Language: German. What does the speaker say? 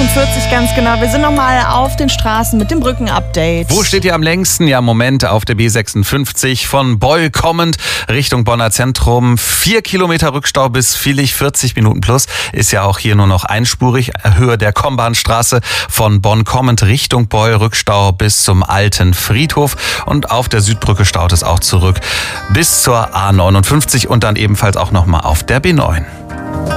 7:48 ganz genau. Wir sind nochmal auf den Straßen mit dem Brückenupdate. Wo steht ihr am längsten? Ja, im Moment auf der B56 von Beul kommend Richtung Bonner Zentrum. 4 Kilometer Rückstau bis Vilich, 40 Minuten plus. Ist ja auch hier nur noch einspurig. Höhe der Kombahnstraße von Bonn kommend Richtung Beul. Rückstau bis zum alten Friedhof. Und auf der Südbrücke staut es auch zurück bis zur A59 und dann ebenfalls auch nochmal auf der B9.